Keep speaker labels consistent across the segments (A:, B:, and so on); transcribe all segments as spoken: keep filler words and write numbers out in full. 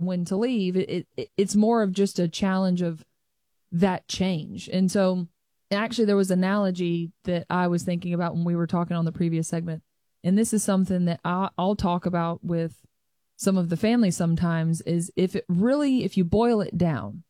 A: when to leave. It, it it's more of just a challenge of that change. And so actually there was an analogy that I was thinking about when we were talking on the previous segment. And this is something that I, I'll talk about with some of the family sometimes, is if it really, if you boil it down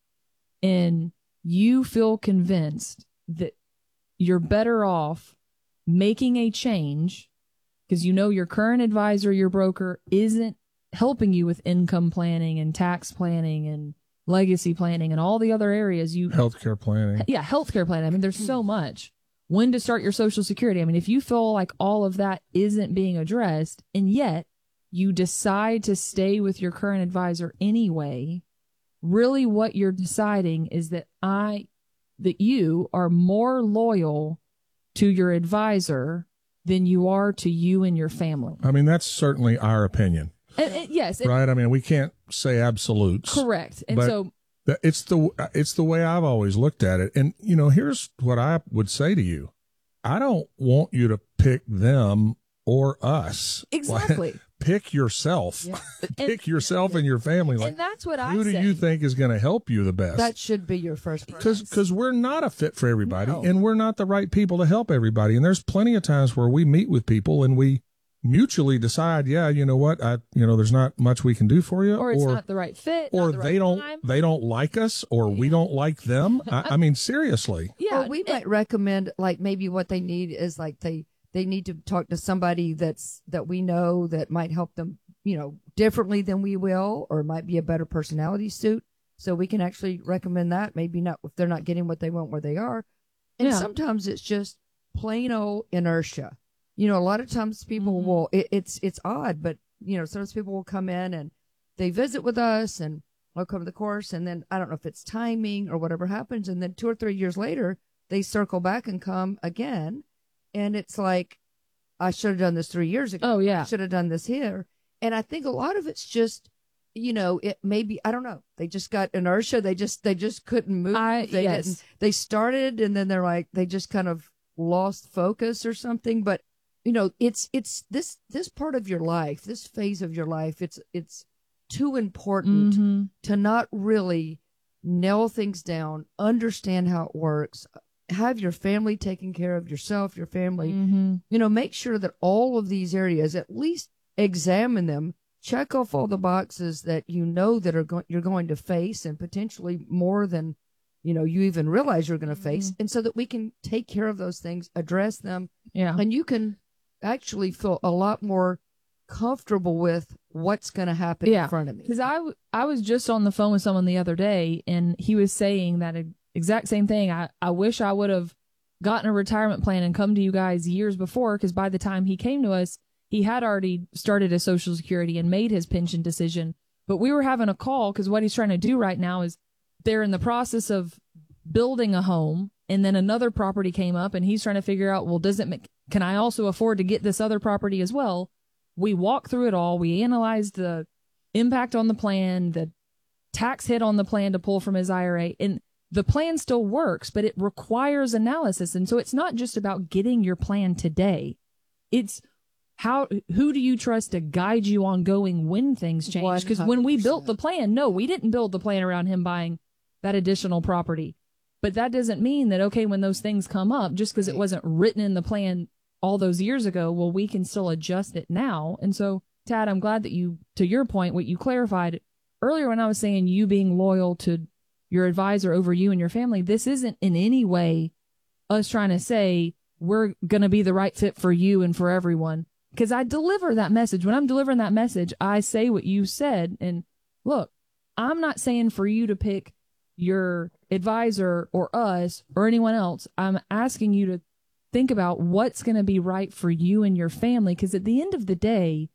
A: and you feel convinced that you're better off making a change because you know your current advisor, your broker, isn't helping you with income planning and tax planning and legacy planning and all the other areas you
B: healthcare planning.
A: Yeah, healthcare planning. I mean, there's so much. When to start your Social Security. I mean, if you feel like all of that isn't being addressed, and yet you decide to stay with your current advisor anyway, really what you're deciding is that I, that you are more loyal to your advisor than you are to you and your family.
B: I mean, that's certainly our opinion.
A: And, and, yes.
B: Right.
A: And,
B: I mean, we can't say absolutes.
A: Correct. And
B: but
A: so
B: it's the, it's the way I've always looked at it. And, you know, here's what I would say to you. I don't want you to pick them or us.
A: Exactly.
B: Like, pick yourself.
C: Yeah.
B: Pick and, yourself and your family. Like,
A: and that's what I
B: Who do
A: say.
B: you think is going to help you the best?
C: That should be your first priority.
B: Because we're not a fit for everybody,
A: No.
B: and we're not the right people to help everybody. And there's plenty of times where we meet with people and we mutually decide, yeah, you know what, I, you know, there's not much we can do for you,
A: or it's or, not the right fit,
B: or
A: the
B: they
A: right
B: don't,
A: time.
B: they don't like us, or we don't like them. I, I mean, seriously.
A: Yeah,
C: Or we
A: it,
C: might recommend, like, maybe what they need is like they they need to talk to somebody that's that we know that might help them, you know, differently than we will, or might be a better personality suit. So we can actually recommend that. Maybe not if they're not getting what they want where they are. And
A: Yeah.
C: sometimes it's just plain old inertia. You know, a lot of times people
A: Mm-hmm.
C: will, it, it's, it's odd, but, you know, sometimes people will come in and they visit with us and they'll come to the course. And then I don't know if it's timing or whatever happens. And then two or three years later, they circle back and come again. And it's like, I should have done this three years ago.
A: Oh, yeah.
C: I should have done this here. And I think a lot of it's just, you know, it maybe, I don't know. They just got inertia. They just, they just couldn't move.
A: I,
C: they
A: yes.
C: didn't, they started and then they're like, they just kind of lost focus or something. But, you know, it's, it's this, this part of your life, this phase of your life, it's, it's too important
A: Mm-hmm.
C: to not really nail things down, understand how it works, have your family taking care of yourself, your family,
A: Mm-hmm.
C: you know, make sure that all of these areas, at least examine them, check off all the boxes that you know that are going, you're going to face, and potentially more than, you know, you even realize you're going to face.
A: Mm-hmm.
C: And so that we can take care of those things, address them,
A: Yeah.
C: and you can actually feel a lot more comfortable with what's going to happen
A: Yeah.
C: in front of me.
A: Because I, w- I was just on the phone with someone the other day, and he was saying that exact same thing. I, I wish I would have gotten a retirement plan and come to you guys years before, because by the time he came to us, he had already started his Social Security and made his pension decision. But we were having a call because what he's trying to do right now is they're in the process of building a home, and then another property came up, and he's trying to figure out, well, does it make, can I also afford to get this other property as well? We walked through it all. We analyzed the impact on the plan, the tax hit on the plan to pull from his I R A, and the plan still works, but it requires analysis. And so it's not just about getting your plan today. It's how, who do you trust to guide you ongoing when things change? Because when we built the plan, no, we didn't build the plan around him buying that additional property. But that doesn't mean that, okay, when those things come up, just because it wasn't written in the plan all those years ago, well, we can still adjust it now. And so, Tad, I'm glad that you, to your point, what you clarified earlier when I was saying you being loyal to your advisor over you and your family, this isn't in any way us trying to say we're going to be the right fit for you and for everyone. Because I deliver that message. When I'm delivering that message, I say what you said. And look, I'm not saying for you to pick your advisor or us or anyone else. I'm asking you to think about what's going to be right for you and your family. Because at the end of the day,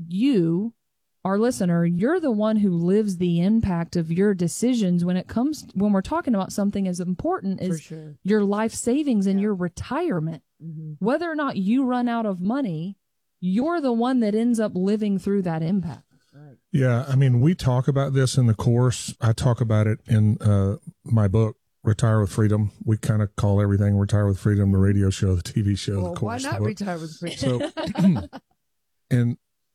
A: you, our listener, you're the one who lives the impact of your decisions when it comes, when we're talking about something as important as
C: sure.
A: your life savings and
C: Yeah.
A: your retirement.
C: Mm-hmm.
A: Whether or not you run out of money, you're the one that ends up living through that impact.
C: Right.
B: Yeah, I mean, we talk about this in the course. I talk about it in uh, my book, Retire with Freedom. We kind of call everything Retire with Freedom, the radio show, the T V show,
C: Well,
B: the
C: why
B: course.
C: not
B: the book.
C: retire with freedom?
B: So, and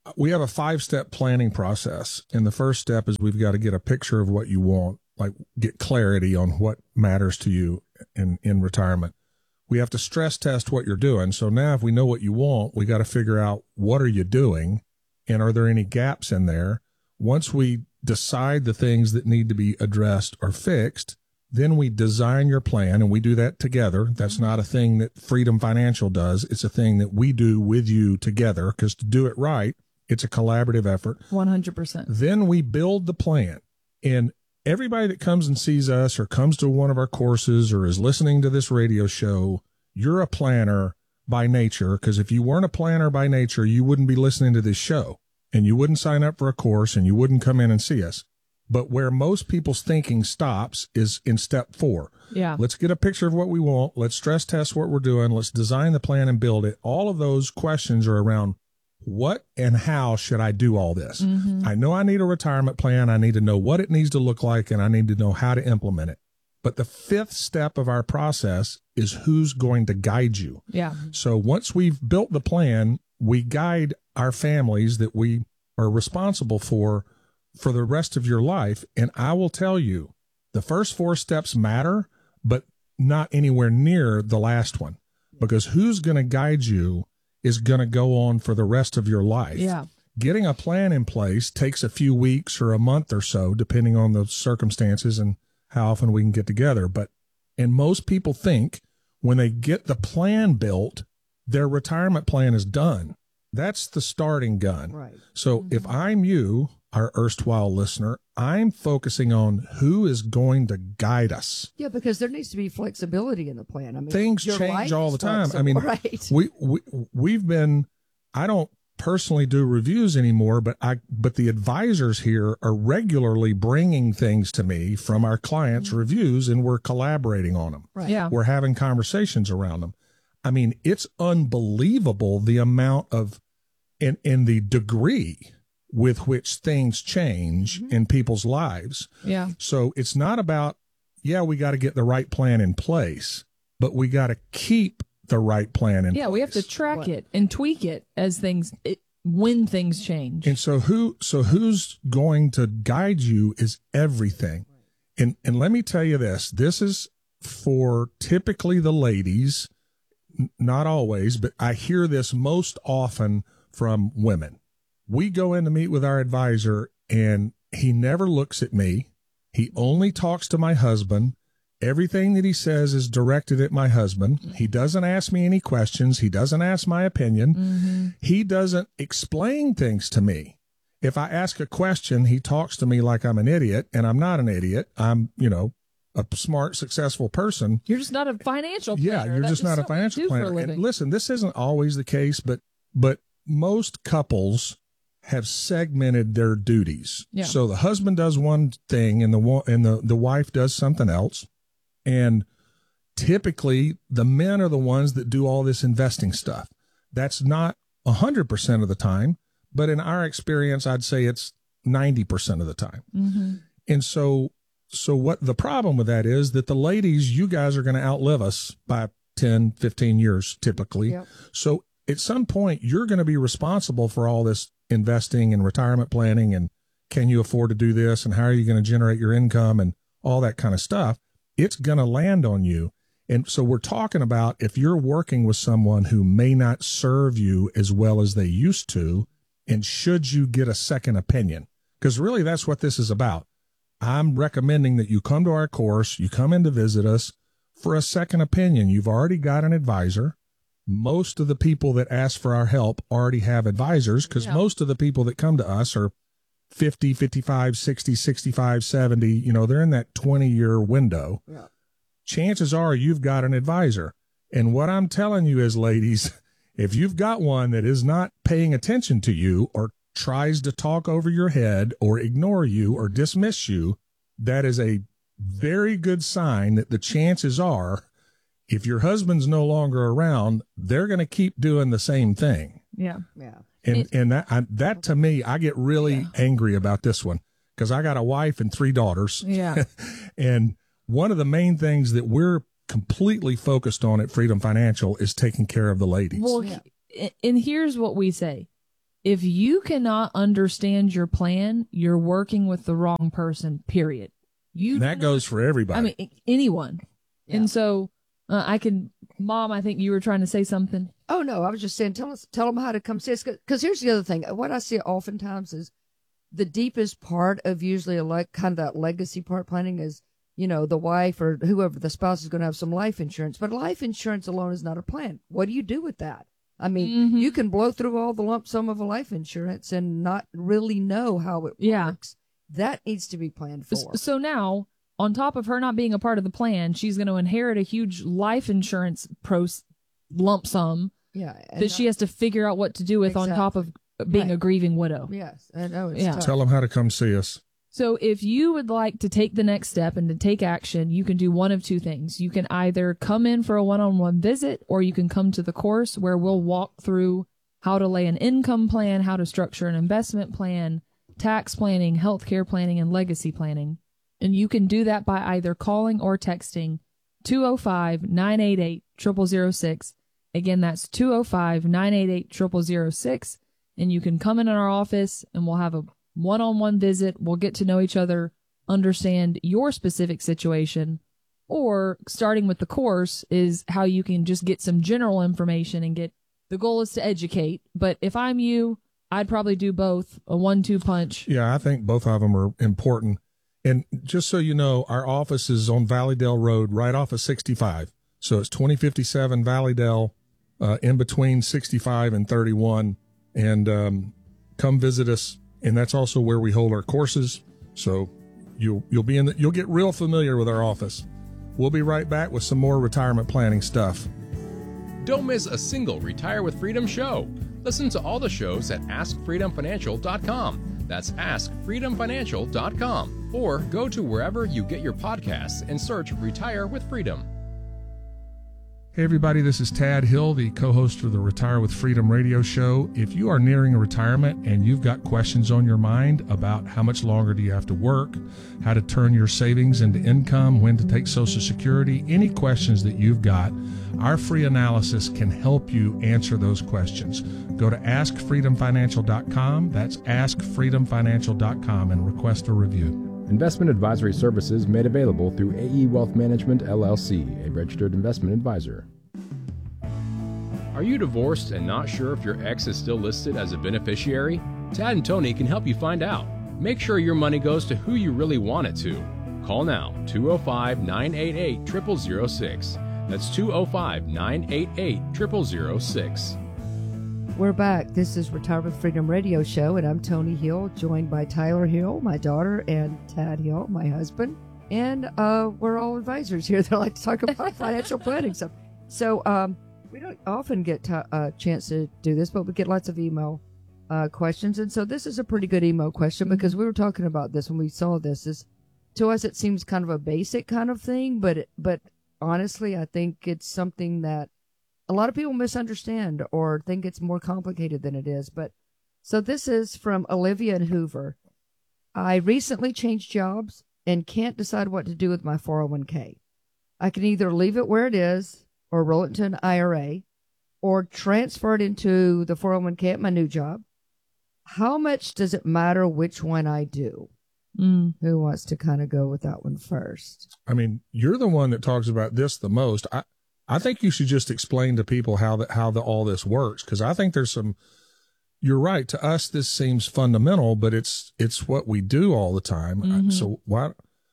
B: we have a five-step planning process. And the first step is we've got to get a picture of what you want, like get clarity on what matters to you in, in retirement. We have to stress test what you're doing. So now if we know what you want, we got to figure out what are you doing and are there any gaps in there? Once we decide the things that need to be addressed or fixed, then we design your plan, and we do that together. That's not a thing that Freedom Financial does. It's a thing that we do with you together, because to do it right, it's a collaborative effort.
A: one hundred percent.
B: Then we build the plan, and everybody that comes and sees us or comes to one of our courses or is listening to this radio show, you're a planner by nature, because if you weren't a planner by nature, you wouldn't be listening to this show, and you wouldn't sign up for a course, and you wouldn't come in and see us. But where most people's thinking stops is in step four.
A: Yeah.
B: Let's get a picture of what we want. Let's stress test what we're doing. Let's design the plan and build it. All of those questions are around what and how should I do all this?
A: Mm-hmm.
B: I know I need a retirement plan. I need to know what it needs to look like, and I need to know how to implement it. But the fifth step of our process is who's going to guide you.
A: Yeah.
B: So once we've built the plan, we guide our families that we are responsible for for the rest of your life. And I will tell you, the first four steps matter, but not anywhere near the last one, because who's going to guide you is going to go on for the rest of your life.
A: Yeah.
B: Getting a plan in place takes a few weeks or a month or so, depending on the circumstances and how often we can get together. But, and most people think when they get the plan built, their retirement plan is done. That's the starting gun.
C: Right.
B: So
A: Mm-hmm.
B: if I'm you, our erstwhile listener, I'm focusing on who is going to guide us.
C: Yeah, because there needs to be flexibility in the plan. I mean,
B: Things
C: your
B: change
C: life
B: all
C: is
B: the time. I
C: flexible,
B: mean,
C: right.
B: we, we, we've been, I don't personally do reviews anymore, but I, but the advisors here are regularly bringing things to me from our clients'
C: Mm-hmm.
B: reviews, and we're collaborating on them.
C: Right.
A: Yeah.
B: We're having conversations around them. I mean, it's unbelievable the amount of, and, and the degree with which things change
C: Mm-hmm.
B: in people's lives.
A: Yeah.
B: So it's not about, yeah, we got to get the right plan in place, but we got to keep the right plan in
A: Yeah.
B: place.
A: We have to track
C: What?
A: it and tweak it as things, it, when things change.
B: And so who, so who's going to guide you is everything. And, and let me tell you this, this is for typically the ladies, n- not always, but I hear this most often from women. We go in to meet with our advisor, and he never looks at me. He only talks to my husband. Everything that he says is directed at my husband. He doesn't ask me any questions. He doesn't ask my opinion.
A: Mm-hmm.
B: He doesn't explain things to me. If I ask a question, he talks to me like I'm an idiot, and I'm not an idiot. I'm, you know, a smart, successful person.
A: You're just not a financial planner.
B: Yeah, you're
A: That's
B: just not a
A: something you
B: financial
A: do for a
B: planner.
A: living.
B: And listen, this isn't always the case, but but most couples have segmented their duties.
A: Yeah.
B: So the husband does one thing, and the wa- and the the wife does something else. And typically, the men are the ones that do all this investing stuff. That's not one hundred percent of the time, but in our experience, I'd say it's ninety percent of the time.
A: Mm-hmm.
B: And so, so what the problem with that is that the ladies, you guys are going to outlive us by ten, fifteen years typically.
C: Yep.
B: So at some point, you're going to be responsible for all this investing and retirement planning, and can you afford to do this, and how are you going to generate your income, and all that kind of stuff. It's going to land on you. And so we're talking about if you're working with someone who may not serve you as well as they used to, and should you get a second opinion? Because really that's what this is about. I'm recommending that you come to our course, you come in to visit us for a second opinion. You've already got an advisor. Most of the people that ask for our help already have advisors, because
A: Yeah.
B: most of the people that come to us are fifty, fifty-five, sixty, sixty-five, seventy, you know, they're in that twenty year window.
C: Yeah.
B: Chances are you've got an advisor. And what I'm telling you is, ladies, if you've got one that is not paying attention to you, or tries to talk over your head, or ignore you, or dismiss you, that is a very good sign that the chances are, if your husband's no longer around, they're going to keep doing the same thing.
A: Yeah.
C: Yeah.
B: And
A: It-
B: and that I, that to me, I get really
A: Yeah.
B: angry about this one, because I got a wife and three daughters.
A: Yeah.
B: And one of the main things that we're completely focused on at Freedom Financial is taking care of the ladies.
A: Well,
C: Yeah.
A: he- and here's what we say. if you cannot understand your plan, you're working with the wrong person, period. You
B: And that goes for everybody.
A: I mean, anyone.
C: Yeah.
A: And so uh, I can, Mom, I think you were trying to say something.
C: Oh, no, I was just saying, tell us, tell them how to come see us. Because here's the other thing. What I see oftentimes is the deepest part of usually a like kind of that legacy part planning is, you know, the wife or whoever, the spouse is going to have some life insurance. But life insurance alone is not a plan. What do you do with that? I mean,
A: Mm-hmm.
C: you can blow through all the lump sum of a life insurance and not really know how it
A: Yeah.
C: works. That needs to be planned for.
A: S- So now, on top of her not being a part of the plan, she's going to inherit a huge life insurance pros lump sum
C: Yeah. and
A: that she
C: not-
A: has to figure out what to do with on top of being
C: Right.
A: a grieving widow.
C: Yes. I know. It's
A: Yeah.
C: tough.
B: Tell them how to come see us.
A: So if you would like to take the next step and to take action, you can do one of two things. You can either come in for a one-on-one visit, or you can come to the course where we'll walk through how to lay an income plan, how to structure an investment plan, tax planning, healthcare planning, and legacy planning. And you can do that by either calling or texting two oh five, nine eight eight, zero zero zero six. Again, that's two oh five, nine eight eight, zero zero zero six. And you can come in our office and we'll have a one-on-one visit. We'll get to know each other, understand your specific situation, or starting with the course is how you can just get some general information and get, the goal is to educate. But if I'm you, I'd probably do both, a one-two punch.
B: Yeah, I think both of them are important. And just so you know, our office is on Valleydale Road, right off of sixty-five. So it's twenty fifty-seven Valleydale, uh, in between sixty-five and thirty-one. And um, come visit us. And that's also where we hold our courses. So you'll you'll be in the, you'll get real familiar with our office. We'll be right back with some more retirement planning stuff.
D: Don't miss a single Retire with Freedom show. Listen to all the shows at ask freedom financial dot com. That's ask freedom financial dot com. Or go to wherever you get your podcasts and search Retire with Freedom.
B: Hey everybody, this is Tad Hill, the co-host of the Retire with Freedom radio show. If you are nearing a retirement and you've got questions on your mind about how much longer do you have to work, how to turn your savings into income, when to take Social Security, any questions that you've got, our free analysis can help you answer those questions. Go to ask freedom financial dot com. That's ask freedom financial dot com and request a review.
E: Investment advisory services made available through A E Wealth Management, L L C, a registered investment advisor.
D: Are you divorced and not sure if your ex is still listed as a beneficiary? Tad and Tony can help you find out. Make sure your money goes to who you really want it to. Call now, two oh five, nine eight eight, zero zero zero six. That's two oh five, nine eight eight, zero zero zero six.
C: We're back. This is Retire with Freedom Radio Show, and I'm Tony Hill, joined by Tyler Hill, my daughter, and Tad Hill, my husband. And uh, we're all advisors here that like to talk about financial planning stuff. So um, we don't often get t- a chance to do this, but we get lots of email uh, questions. And so this is a pretty good email question because we were talking about this when we saw this. Is to us, it seems kind of a basic kind of thing, but it, but honestly, I think it's something that a lot of people misunderstand or think it's more complicated than it is. But so this is from Olivia in Hoover. I recently changed jobs and can't decide what to do with my four oh one k. I can either leave it where it is or roll it into an I R A or transfer it into the four oh one k at my new job. How much does it matter which one I do?
A: Mm.
C: Who wants to kind of go with that one first?
B: I mean, you're the one that talks about this the most. I, I think you should just explain to people how that how the, all this works, because I think there's some. You're right. To us, this seems fundamental, but it's it's what we do all the time.
A: Mm-hmm.
B: So why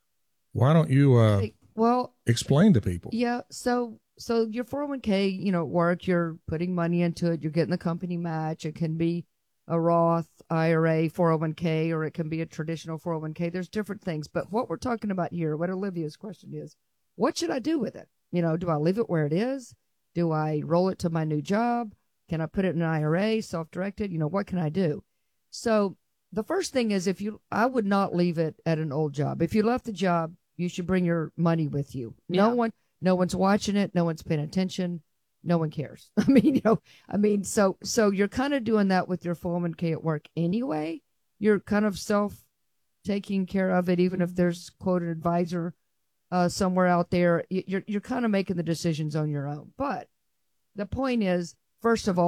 B: why don't you uh,
C: Hey, well,
B: explain to people?
C: yeah. So so your four oh one k, you know, at work, you're putting money into it. You're getting the company match. It can be a Roth I R A four oh one k, or it can be a traditional four oh one k. There's different things. But what we're talking about here, what Olivia's question is, what should I do with it? You know, do I leave it where it is? Do I roll it to my new job? Can I put it in an I R A, self-directed? You know, what can I do? So the first thing is, if you, I would not leave it at an old job. If you left the job, you should bring your money with you. No
A: Yeah.
C: one, no one's watching it. No one's paying attention. No one cares. I mean, you know, I mean, so, so you're kind of doing that with your four oh one k at work anyway. You're kind of self taking care of it, even if there's quote an advisor Uh, somewhere out there. You're you're kind of making the decisions on your own. But the point is, first of all,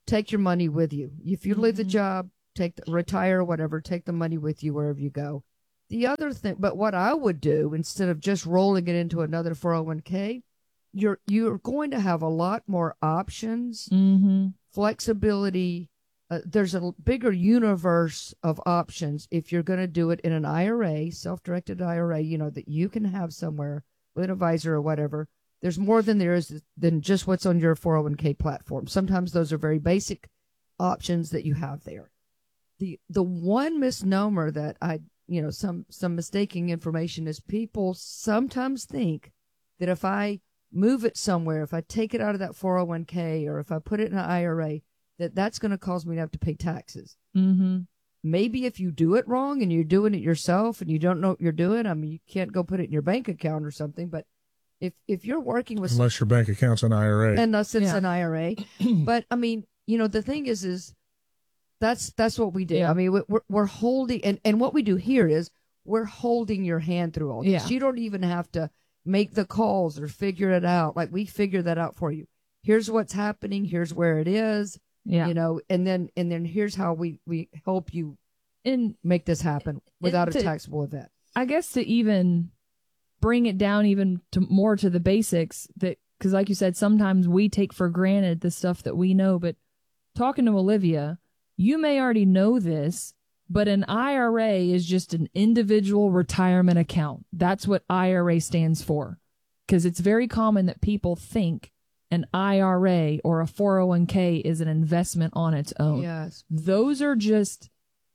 C: take your money with you. If you leave the job, take the, retire or whatever, take the money with you wherever you go. The other thing, but what I would do instead of just rolling it into another four oh one k, you're you're going to have a lot more options,
A: Mm-hmm.
C: flexibility. Uh, there's a bigger universe of options if you're going to do it in an I R A, self-directed I R A, you know, that you can have somewhere with an advisor or whatever. There's more than there is than just what's on your four oh one k platform. Sometimes those are very basic options that you have there. The the one misnomer that I, you know, some some mistaking information is people sometimes think that if I move it somewhere, if I take it out of that four oh one k or if I put it in an I R A, that that's going to cause me to have to pay taxes.
A: Mm-hmm.
C: Maybe if you do it wrong and you're doing it yourself and you don't know what you're doing, I mean, you can't go put it in your bank account or something, but if if you're working with...
B: Unless your bank account's an I R A.
C: Unless it's
A: Yeah.
C: an I R A. But, I mean, you know, the thing is, is that's that's what we do.
A: Yeah.
C: I mean, we're, we're holding... And, and what we do here is we're holding your hand through all this.
A: Yeah.
C: You don't even have to make the calls or figure it out. Like, we figure that out for you. Here's what's happening. Here's where it is.
A: Yeah.
C: You know, and then and then here's how we, we help you
A: And
C: make this happen without
A: to-
C: a taxable event.
A: I guess to even bring it down even to more to the basics, that because like you said, sometimes we take for granted the stuff that we know. But talking to Olivia, you may already know this, but an I R A is just an individual retirement account. That's what I R A stands for. Because it's very common that people think an I R A or a four oh one k is an investment on its own.
C: Yes.
A: Those are just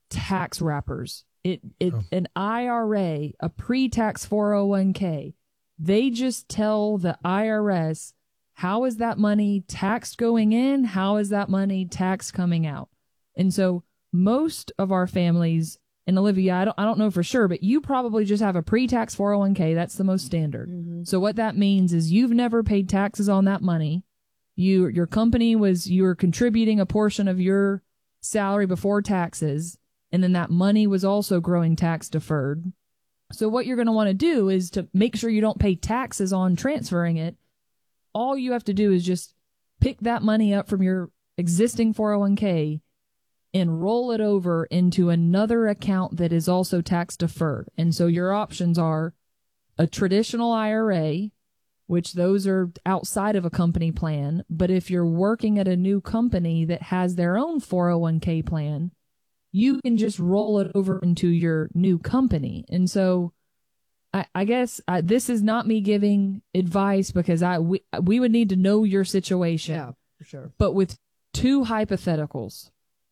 A: tax wrappers. It it
B: Oh.
A: An I R A, a pre-tax four oh one k, they just tell the I R S how is that money taxed going in, how is that money taxed coming out. And so most of our families, and Olivia, I don't I don't know for sure, but you probably just have a pre-tax four oh one k. That's the most standard.
C: Mm-hmm.
A: So what that means is you've never paid taxes on that money. You your company was you were contributing a portion of your salary before taxes, and then that money was also growing tax deferred. So what you're going to want to do is to make sure you don't pay taxes on transferring it. All you have to do is just pick that money up from your existing four oh one k and roll it over into another account that is also tax deferred. And so your options are a traditional I R A, which those are outside of a company plan. But if you're working at a new company that has their own four oh one k plan, you can just roll it over into your new company. And so I, I guess I, this is not me giving advice because I we, we would need to know your situation.
C: Yeah, for sure.
A: But with two hypotheticals,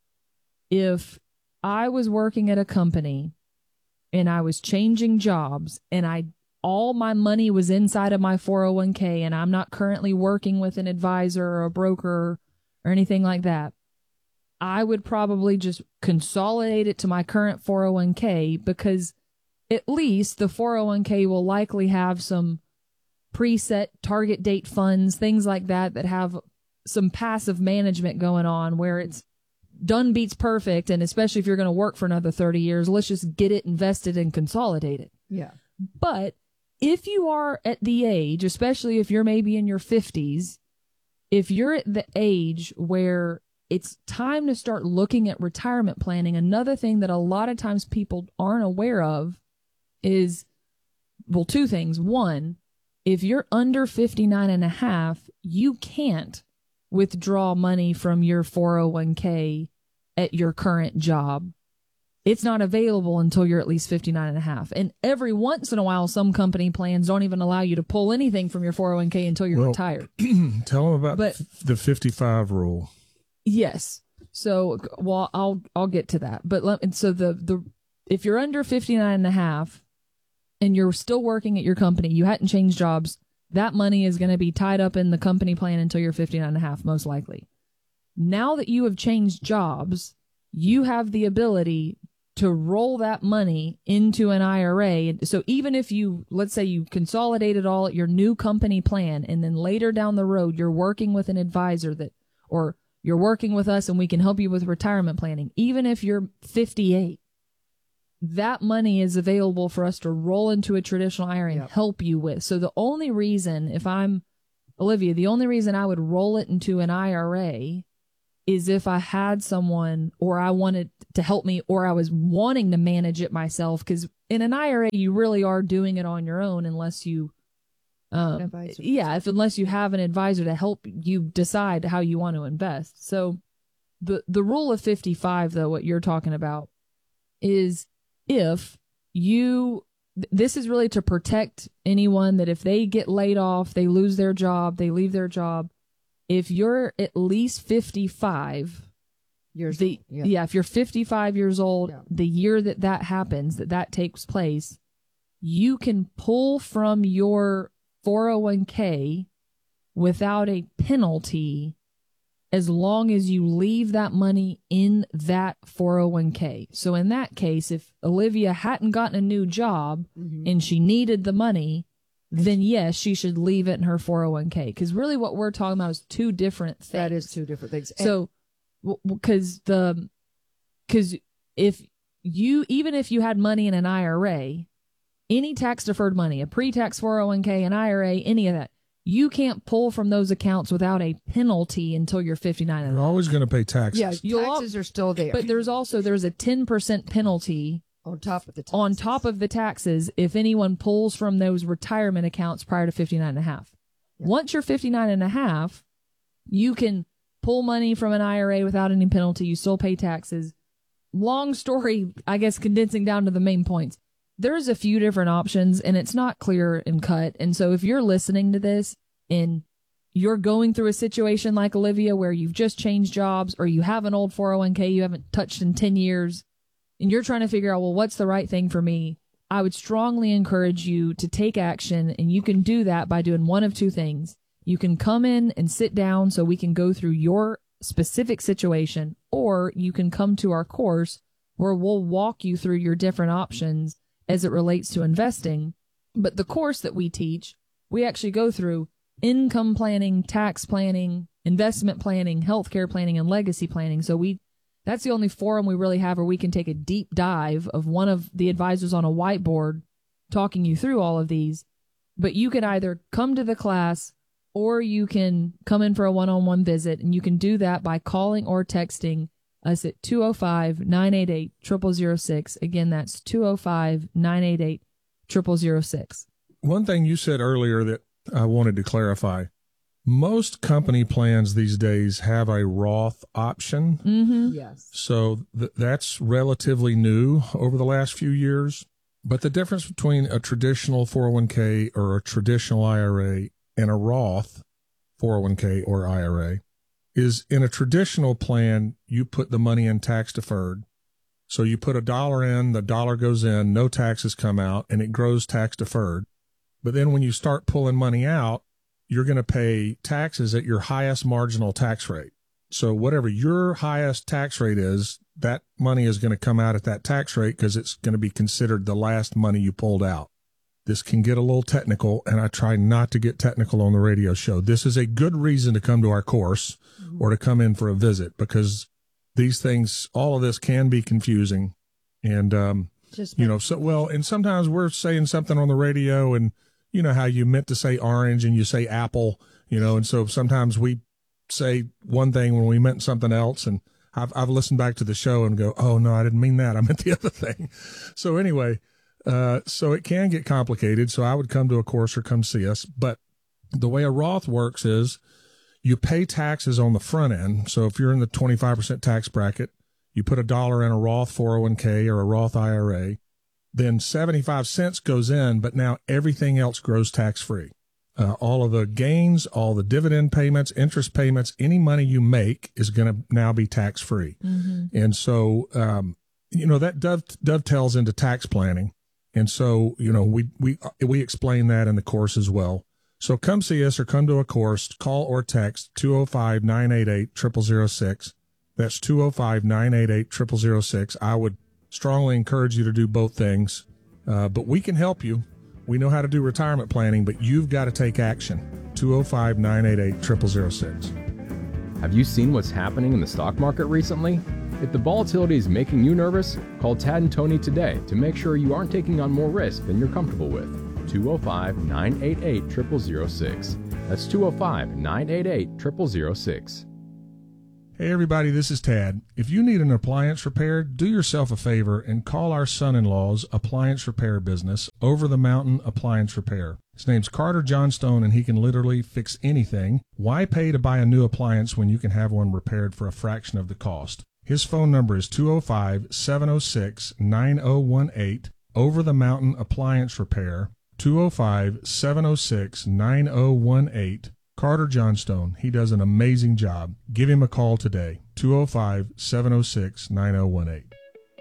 A: if I was working at a company and I was changing jobs and I all my money was inside of my four oh one k and I'm not currently working with an advisor or a broker or anything like that, I would probably just consolidate it to my current four oh one k because at least the four oh one k will likely have some preset target date funds, things like that, that have some passive management going on where it's done beats perfect. And especially if you're going to work for another thirty years, let's just get it invested and consolidate it.
C: Yeah.
A: But if you are at the age, especially if you're maybe in your fifties, if you're at the age where it's time to start looking at retirement planning, another thing that a lot of times people aren't aware of is, well, two things. One, if you're under fifty-nine and a half, you can't withdraw money from your four oh one k at your current job. It's not available until you're at least fifty-nine and a half. And every once in a while, some company plans don't even allow you to pull anything from your four oh one k until you're
B: Well,
A: retired.
B: Tell them about
A: But-
B: f- the fifty-five rule.
A: Yes. So, well, I'll, I'll get to that. But let, and so the, the, if you're under fifty-nine and a half and you're still working at your company, you hadn't changed jobs, that money is going to be tied up in the company plan until you're fifty-nine and a half, most likely. Now that you have changed jobs, you have the ability to roll that money into an I R A. So even if you, let's say you consolidate it all at your new company plan, and then later down the road, you're working with an advisor that, or you're working with us and we can help you with retirement planning. Even if you're fifty-eight, that money is available for us to roll into a traditional I R A and
C: Yep.
A: help you with. So the only reason, if I'm Olivia, the only reason I would roll it into an I R A is if I had someone or I wanted to help me or I was wanting to manage it myself. Because in an I R A, you really are doing it on your own unless you, um,
C: Advisor.
A: yeah, if unless you have an advisor to help you decide how you want to invest. So the the rule of fifty-five, though, what you're talking about, is if you, this is really to protect anyone that if they get laid off, they lose their job, they leave their job. If you're at least fifty-five,
C: Years
A: the,
C: old, yeah.
A: yeah, if you're fifty-five years old,
C: Yeah.
A: the year that that happens, that that takes place, you can pull from your four oh one k without a penalty as long as you leave that money in that four oh one k. So in that case, if Olivia hadn't gotten a new job
C: Mhm.
A: and she needed the money, then yes, she should leave it in her four oh one k. Because really what we're talking about is two different things.
C: That is two different things. And-
A: So, because the, because if you, even if you had money in an I R A, any tax deferred money, a pre-tax four oh one k, an I R A, any of that, you can't pull from those accounts without a penalty until you're fifty-nine. And
B: You're always going to pay taxes.
C: yeah,
A: You'll al-
C: taxes are still there.
A: But there's also, there's a ten percent penalty
C: on top of the taxes.
A: on top of the taxes if anyone pulls from those retirement accounts prior to fifty-nine and a half.
C: Yeah.
A: Once you're fifty-nine and a half, you can pull money from an I R A without any penalty. You still pay taxes. Long story, I guess, condensing down to the main points. There's a few different options and it's not clear and cut. And so if you're listening to this and you're going through a situation like Olivia where you've just changed jobs or you have an old four oh one k you haven't touched in ten years, and you're trying to figure out, well, what's the right thing for me? I would strongly encourage you to take action, and you can do that by doing one of two things. You can come in and sit down so we can go through your specific situation, or you can come to our course where we'll walk you through your different options as it relates to investing. But the course that we teach, we actually go through income planning, tax planning, investment planning, healthcare planning, and legacy planning. So we That's the only forum we really have where we can take a deep dive of one of the advisors on a whiteboard talking you through all of these. But you can either come to the class or you can come in for a one-on-one visit, and you can do that by calling or texting us at two oh five, nine eight eight, zero zero zero six. Again, that's two oh five, nine eight eight, zero zero zero six.
B: One thing you said earlier that I wanted to clarify. Most company plans these days have a Roth option.
A: Mm-hmm.
C: Yes.
B: So th- that's relatively new over the last few years. But the difference between a traditional four oh one k or a traditional I R A and a Roth four oh one k or I R A is in a traditional plan, you put the money in tax deferred. So you put a dollar in, the dollar goes in, no taxes come out, and it grows tax deferred. But then when you start pulling money out, you're going to pay taxes at your highest marginal tax rate. So whatever your highest tax rate is, that money is going to come out at that tax rate because it's going to be considered the last money you pulled out. This can get a little technical, and I try not to get technical on the radio show. This is a good reason to come to our course or to come in for a visit, because these things, all of this can be confusing. And, um,
C: Just
B: you know, so, well, and sometimes we're saying something on the radio and, you know how you meant to say orange and you say apple, you know, and so sometimes we say one thing when we meant something else. And I've, I've listened back to the show and go, oh no, I didn't mean that. I meant the other thing. So anyway, uh, so it can get complicated. So I would come to a course or come see us. But the way a Roth works is you pay taxes on the front end. So if you're in the twenty-five percent tax bracket, you put a dollar in a Roth four oh one k or a Roth I R A. Then seventy-five cents goes in, but now everything else grows tax-free. Uh, all of the gains, all the dividend payments, interest payments, any money you make is going to now be tax-free.
A: Mm-hmm.
B: And so, um, you know, that dove, dovetails into tax planning. And so, you know, we, we, we explain that in the course as well. So come see us or come to a course, call or text two oh five, nine eight eight, zero zero zero six. That's two oh five, nine eight eight, zero zero zero six. I would strongly encourage you to do both things, uh, but we can help you. We know how to do retirement planning, but you've got to take action. two oh five, nine eight eight, zero zero zero six.
E: Have you seen what's happening in the stock market recently? If the volatility is making you nervous, call Tad and Tony today to make sure you aren't taking on more risk than you're comfortable with. two oh five, nine eight eight, zero zero zero six. That's two oh five, nine eight eight, zero zero zero six.
B: Hey, everybody, this is Tad. If you need an appliance repaired, do yourself a favor and call our son-in-law's appliance repair business, Over the Mountain Appliance Repair. His name's Carter Johnstone, and he can literally fix anything. Why pay to buy a new appliance when you can have one repaired for a fraction of the cost? His phone number is two oh five, seven oh six, nine oh one eight, Over the Mountain Appliance Repair, two oh five, seven oh six, nine oh one eight. Carter Johnstone. He does an amazing job. Give him a call today, two oh five, seven oh six, nine oh one eight.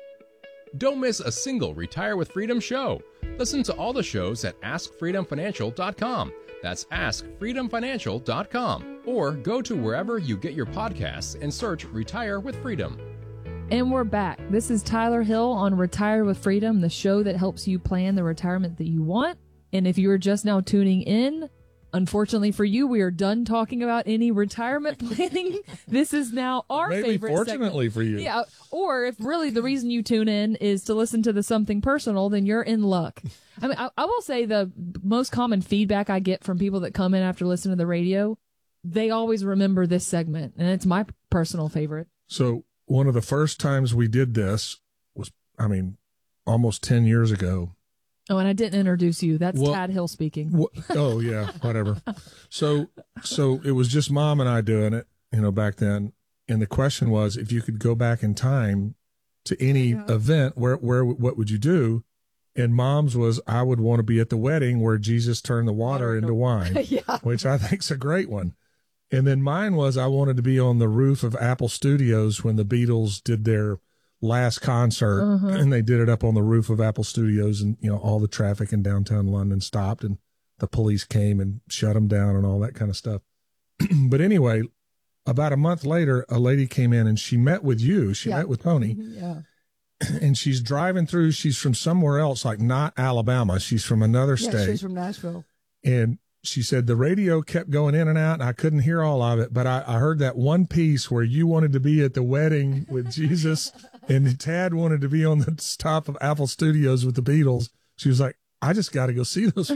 D: Don't miss a single Retire with Freedom show. Listen to all the shows at ask freedom financial dot com. That's ask freedom financial dot com. Or go to wherever you get your podcasts and search Retire with Freedom.
A: And we're back. This is Tyler Hill on Retire with Freedom, the show that helps you plan the retirement that you want. And if you are just now tuning in, unfortunately for you, we are done talking about any retirement planning. This is now our
B: Maybe
A: favorite
B: fortunately
A: segment.
B: for you.
A: Yeah. Or if really the reason you tune in is to listen to the Something Personal, then you're in luck. I mean, I, I will say the most common feedback I get from people that come in after listening to the radio, they always remember this segment, and it's my personal favorite.
B: So one of the first times we did this was, I mean, almost ten years ago.
A: Oh, and I didn't introduce you. That's
B: Well,
A: Tad Hill speaking.
B: Wh- oh yeah, whatever. So, so it was just Mom and I doing it, you know, back then. And the question was, if you could go back in time to any
C: Yeah.
B: event, where, where, what would you do? And Mom's was, I would want to be at the wedding where Jesus turned the water
C: Water
B: into
C: into-
B: wine,
C: yeah.
B: which I think's a great one. And then mine was, I wanted to be on the roof of Apple Studios when the Beatles did their last concert,
A: Uh-huh.
B: and they did it up on the roof of Apple Studios, and you know all the traffic in downtown London stopped, and the police came and shut them down and all that kind of stuff. But anyway, about a month later, a lady came in and she met with you. She
C: Yeah.
B: met with Tony,
C: Yeah.
B: and she's driving through. She's from somewhere else, like not Alabama. She's from another
C: Yeah,
B: state.
C: she's from Nashville.
B: And she said the radio kept going in and out, and I couldn't hear all of it, but I, I heard that one piece where you wanted to be at the wedding with Jesus, and Tad wanted to be on the top of Apple Studios with the Beatles. She was like, I just got to go see those.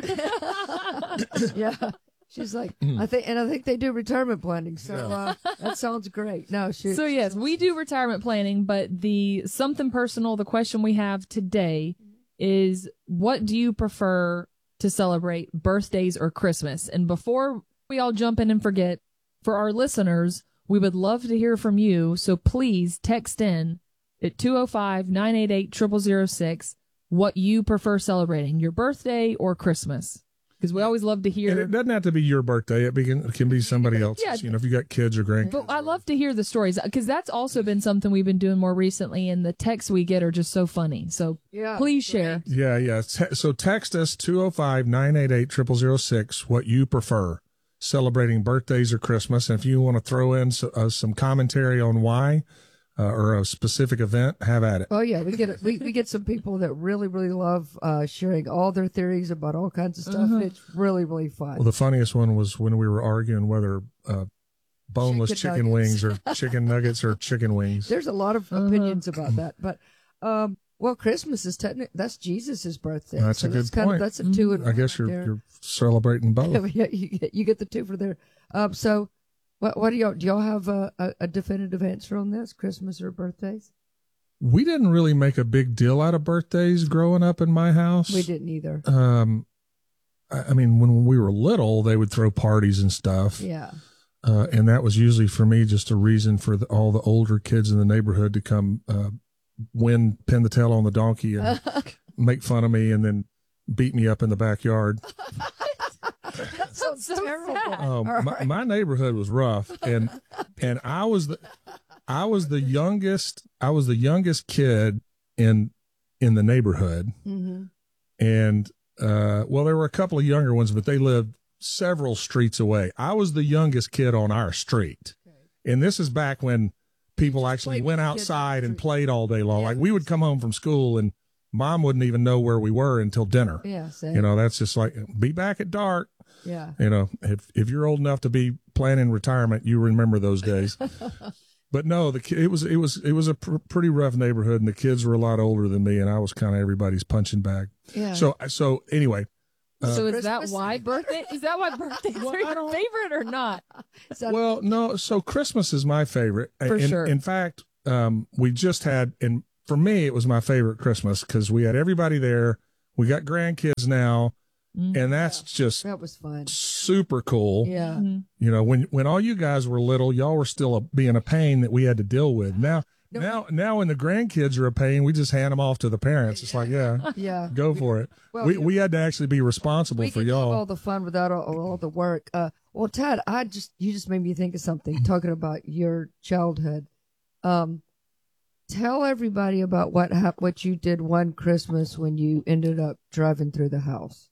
C: Yeah. She's like, I think, and I think they do retirement planning. So uh, that sounds great. No, she.
A: So yes, we do retirement planning, but the Something Personal, the question we have today is, what do you prefer to celebrate, birthdays or Christmas? And before we all jump in and forget, for our listeners, we would love to hear from you. So please text in at two oh five, nine eight eight, zero zero zero six what you prefer celebrating, your birthday or Christmas. Because we always love to
B: And
A: hear.
B: it doesn't have to be your birthday. It, be, it can be somebody else's.
A: Yeah.
B: You know, if you got kids or grandkids.
A: But I love to hear the stories, because that's also been something we've been doing more recently, and the texts we get are just so funny. So
C: Yeah.
A: please share.
B: Yeah, yeah. Te- so text us two oh five, nine eight eight, zero zero zero six what you prefer, celebrating birthdays or Christmas. And if you want to throw in so, uh, some commentary on why uh, or a specific event, have at it.
C: Oh yeah, we get we we get some people that really really love uh, sharing all their theories about all kinds of stuff. It's really really fun.
B: Well, the funniest one was when we were arguing whether uh, boneless
C: Chicken
B: chicken,
C: nuggets.
B: wings or chicken nuggets or chicken wings.
C: There's a lot of opinions about that, but um, well, Christmas is technically that's Jesus's birthday.
B: That's
C: so
B: a good
C: that's kind
B: point.
C: Of, that's a two and
B: I guess
C: one
B: you're
C: right
B: you're celebrating both.
C: there. yeah, you get you get the two for there. Um, so what what do y'all do? Y'all have a, a, a definitive answer on this? Christmas or birthdays?
B: We didn't really make a big deal out of birthdays growing up in my house.
C: We didn't either.
B: Um, I I mean, when we were little, they would throw parties and stuff.
C: Yeah.
B: Uh, and that was usually for me just a reason for the, all the older kids in the neighborhood to come uh, win, pin the tail on the donkey and make fun of me and then beat me up in the backyard.
C: That sounds
A: so
C: terrible.
A: sad.
B: Um,
C: All
B: my,
C: right.
B: my neighborhood was rough, and and I was the I was the youngest I was the youngest kid in in the neighborhood,
C: Mhm.
B: and uh, well, there were a couple of younger ones, but they lived several streets away. I was the youngest kid on our street, and this is back when people actually
C: played
B: went
C: with the kids on the
B: outside and
C: street.
B: played all day long.
C: Yeah.
B: Like we would come home from school, and Mom wouldn't even know where we were until dinner.
C: Yeah. Same.
B: You know, that's just like, be back at dark.
C: Yeah.
B: You know, if if you're old enough to be planning retirement, you remember those days. But no, the ki- it was it was it was a pr- pretty rough neighborhood, and the kids were a lot older than me, and I was kind of everybody's punching bag.
C: Yeah.
B: So so anyway, Uh,
A: So is that
C: Christmas?
A: why birthday? Is that why birthdays
B: Well,
A: are
B: I
A: your
B: don't-
A: favorite or not?
C: Is that-
B: Well, no. So Christmas is my favorite.
A: For
B: in,
A: sure.
B: In fact, um, we just had, and for me, it was my favorite Christmas because we had everybody there. We got grandkids now,
A: Mm.
B: and that's just
C: that was fun.
B: super cool.
C: Yeah.
A: Mhm.
B: You know, when when all you guys were little, y'all were still a, being a pain that we had to deal with. Now,
C: No.
B: now, now, when the grandkids are a pain, we just hand them off to the parents. It's like, yeah,
C: Yeah.
B: go for it.
C: Well,
B: we
C: you-
B: we had to actually be responsible
C: we
B: for
C: can have
B: y'all.
C: all the fun without all, all the work. Uh, well, Tad, I just you just made me think of something. Talking about your childhood, um, tell everybody about what hap- what you did one Christmas when you ended up driving through the house.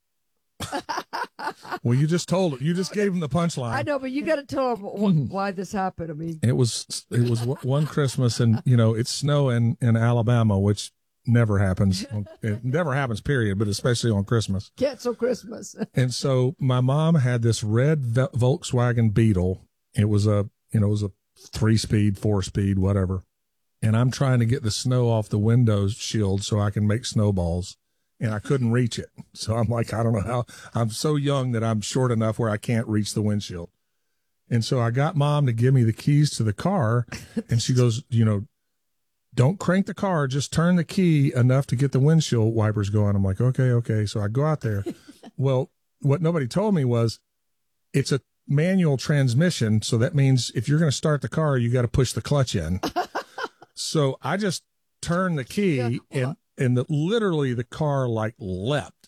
B: Well, you just told it. You just gave them the punchline.
C: I know, but you got to tell them wh- why this happened. I mean,
B: It was it was w- one Christmas, and you know it's snowing in Alabama, which never happens. It never happens, period. But especially on Christmas.
C: cancel Christmas.
B: And so my mom had this red Ve- Volkswagen Beetle. It was a you know it was a three speed, four speed, whatever. And I'm trying to get the snow off the window shield so I can make snowballs. And I couldn't reach it. So I'm like, I don't know how. I'm so young that I'm short enough where I can't reach the windshield. And so I got mom to give me the keys to the car. And she goes, you know, don't crank the car. Just turn the key enough to get the windshield wipers going. I'm like, okay, okay. So I go out there. Well, what nobody told me was it's a manual transmission. So that means if you're going to start the car, you got to push the clutch in. So I just turned the key
C: Yeah.
B: and and the, literally the car like leapt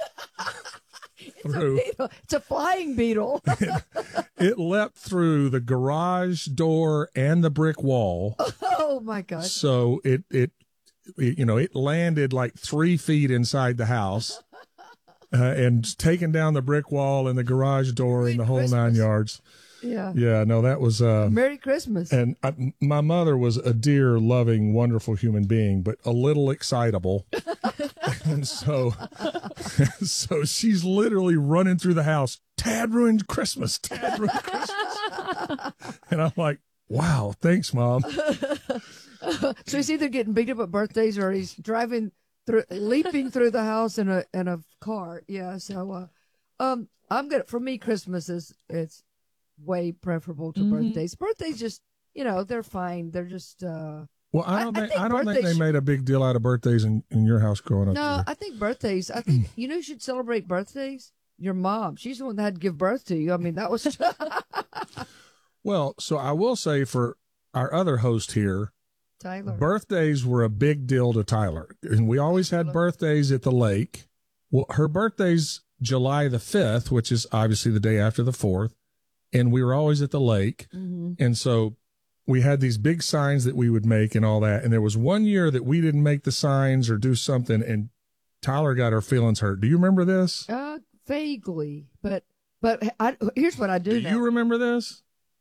B: through.
C: Beetle. It's a flying beetle.
B: It leapt through the garage door and the brick wall.
C: Oh my gosh.
B: So it, it it you know it landed like three feet inside the house, uh, and taken down the brick wall and the garage door and the whole nine
C: Christmas.
B: yards.
C: Yeah.
B: Yeah, no, that was uh,
C: Merry Christmas.
B: and I, my mother was a dear, loving, wonderful human being, but a little excitable. And so, so she's literally running through the house. Tad ruined Christmas. Tad ruined Christmas. And I'm like, wow, thanks, Mom.
C: So he's either getting beat up at birthdays or he's driving through, leaping through the house in a in a car. Yeah. So, uh, um, I'm gonna for me Christmas is it's way preferable to
A: Mhm.
C: birthdays. Birthdays just you know they're fine. They're just uh
B: Well, I
C: I-
B: don't
C: I
B: think,
C: think
B: I don't think
C: birthdays
B: they
C: should-
B: made a big deal out of birthdays in, in your house growing up.
C: no.
B: either.
C: I think birthdays. I think you know who should celebrate birthdays. Your mom. She's the one that had to give birth to you. I mean that was
B: Well, so I will say for our other host here,
C: Tyler.
B: birthdays were a big deal to Tyler, and we always had birthdays at the lake. Well, her birthday's July the fifth, which is obviously the day after the fourth, and we were always at the lake.
C: hmm
B: And so we had these big signs that we would make and all that. And there was one year that we didn't make the signs or do something, and Tyler got her feelings hurt. Do you remember this?
C: Uh, vaguely, but but I, here's what I do,
B: Do
C: know.
B: you remember this?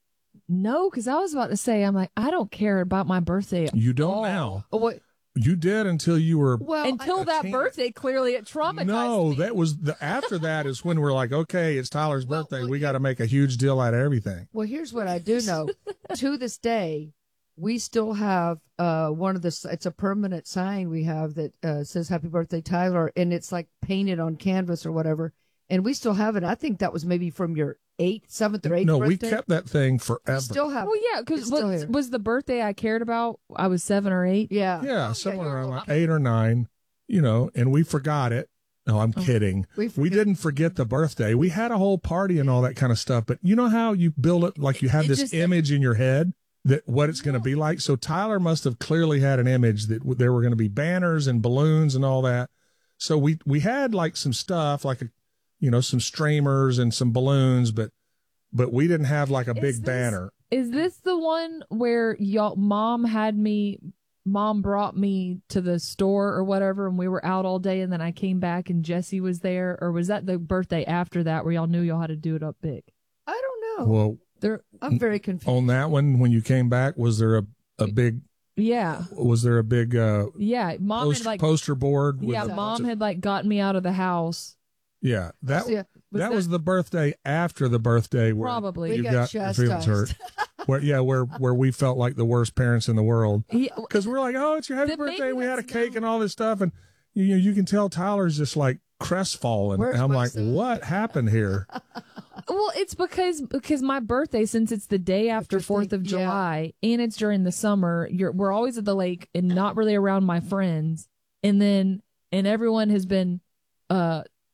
A: No, because I was about to say, I'm like, I don't care about my birthday.
B: You don't
A: all.
B: now.
C: Oh, wait.
B: You did until you were.
C: Well,
A: Until
C: I,
A: that
B: can't-
A: birthday, clearly it traumatized
B: No,
A: me.
B: that was the after that is when we're like, okay, it's Tyler's
C: Well,
B: birthday.
C: well,
B: We
C: you-
B: got to make a huge deal out of everything.
C: well, here's what I do know. To this day, we still have uh one of the. It's a permanent sign we have that uh, says "Happy Birthday, Tyler," and it's like painted on canvas or whatever. And we still have it. I think that was maybe from your eighth, seventh, or eighth
B: No,
C: birthday.
B: we kept that thing
C: We
B: forever.
C: still have.
A: Well, yeah, because
C: It's still
A: was,
C: here.
A: was the birthday I cared about? I was seven or eight.
C: Yeah.
B: yeah,
C: Okay.
B: somewhere around like eight or nine, you know, and we forgot it. No, I'm
A: Oh.
B: kidding.
C: We
B: We
C: forget-
B: didn't forget the birthday. We had a whole party and all that kind of stuff. But you know how you build it, like you have
A: It
B: this
A: just-
B: image in your head that what it's going to be like. So Tyler must have clearly had an image that w- there were going to be banners and balloons and all that. So we, we had like some stuff, like, a, you know, some streamers and some balloons, but, but we didn't have like a
A: Is
B: big
A: this-
B: banner.
A: Is this the one where y'all mom had me? Mom brought me to the store or whatever, and we were out all day, and then I came back and Jesse was there, or was that the birthday after that where y'all knew y'all had to do it up big?
C: I don't know.
B: Well,
A: There,
C: I'm very confused.
B: on that one, when you came back, was there a, a big,
A: yeah,
B: was there a big, uh,
A: yeah. Mom
B: post,
A: had like,
B: poster board? with
A: yeah,
B: a bunch
A: mom
B: of-
A: had like gotten me out of the house.
B: Yeah, that
C: Yeah,
A: Was
B: that,
A: that-
B: was the birthday after the birthday where
A: Probably.
C: We
B: you
C: got
B: got, your feelings hurt.
C: chastised.
B: Where yeah, where where we felt like the worst parents in the world
A: Yeah,
B: because we're like, oh, it's your happy
A: Then maybe
B: birthday. We had a
A: that's
B: cake
A: no-
B: and all this stuff, and you know, you can tell Tyler's just like crestfallen.
C: Where's
B: And I'm
C: my
B: like,
C: son?
B: what happened here?
A: Well, it's because because my birthday, since it's the day after Fourth of
C: Interesting. Yeah.
A: July and it's during the summer, you're we're always at the lake and not really around my friends. And then and everyone has been uh